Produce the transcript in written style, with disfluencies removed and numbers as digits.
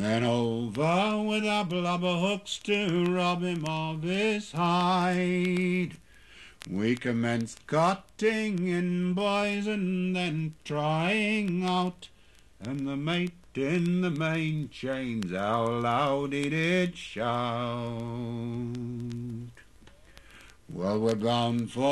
Then over with our blubber hooks to rob him of his hide. We commenced cutting in, boys, and then trying out, and the mate in the main chains, how loud he did shout. Well, we're bound for